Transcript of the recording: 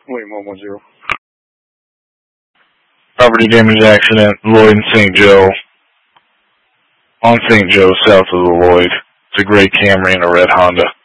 William 110. Property damage accident, Lloyd and St. Joe. On St. Joe, south of the Lloyd. It's a gray Camry and a red Honda.